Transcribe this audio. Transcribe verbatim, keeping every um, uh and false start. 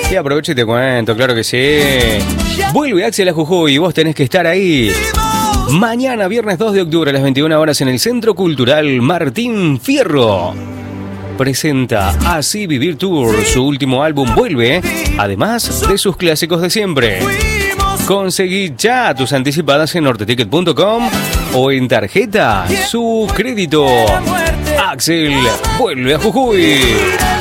Y aprovecho y te cuento, claro que sí. Vuelve Axel a Jujuy y vos tenés que estar ahí. Mañana, viernes dos de octubre a las veintiuna horas en el Centro Cultural Martín Fierro. Presenta Así Vivir Tour, su último álbum Vuelve, además de sus clásicos de siempre. Conseguí ya tus anticipadas en norteticket punto com o en tarjeta su crédito. Axel vuelve a Jujuy.